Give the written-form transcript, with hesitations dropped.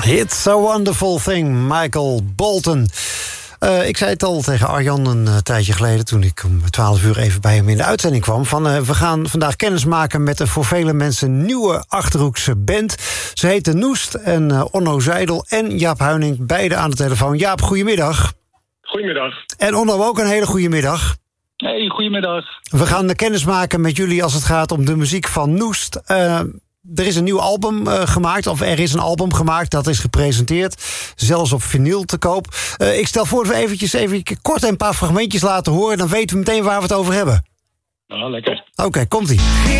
It's a wonderful thing, Michael Bolton. Ik zei het al tegen Arjan een tijdje geleden, toen ik om 12 uur even bij hem in de uitzending kwam, van we gaan vandaag kennis maken met een voor vele mensen nieuwe Achterhoekse band. Ze heten Noest en Onno Zijdel en Jaap Huining, beide aan de telefoon. Jaap, goedemiddag. Goedemiddag. En Onno ook een hele goede middag. Hey, goedemiddag. We gaan kennis maken met jullie als het gaat om de muziek van Noest. Er is een nieuw album gemaakt, of er is een album gemaakt, dat is gepresenteerd. Zelfs op vinyl te koop. Ik stel voor dat we even kort een paar fragmentjes laten horen, dan weten we meteen waar we het over hebben. Nou, lekker. Oké, komt-ie.